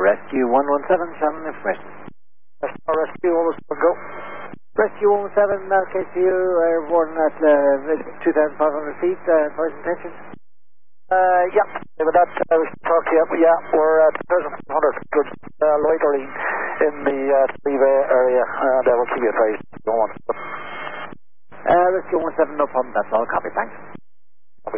Rescue 117, Shannon information. Rescue 117, go. Rescue 117, KCU, reporting at 2,500 feet, first intention. Yeah, with that, we should talk to you. Yeah, we're at 2,500, good, loitering in the Trevay area, and we'll keep you advised if you don't want to. Rescue 117, no problem, that's all, copy, thanks.